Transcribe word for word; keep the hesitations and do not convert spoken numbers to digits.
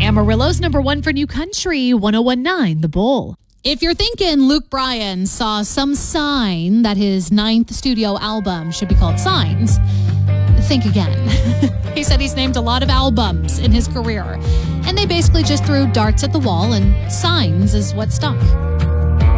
Amarillo's number one for new country, one oh one point nine The Bull. If you're thinking Luke Bryan saw some sign that his ninth studio album should be called Signs, think again. He said he's named a lot of albums in his career, and they basically just threw darts at the wall, and Signs is what stuck.